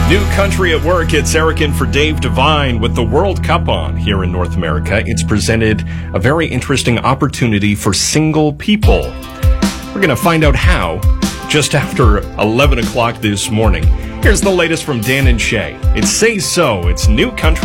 New country at work. It's Eric in for Dave Devine. With the World Cup on here in North America, it's presented a very interesting opportunity for single people. We're going to find out how just after 11 o'clock this morning. Here's the latest from Dan and Shay. It Say So. It's new country.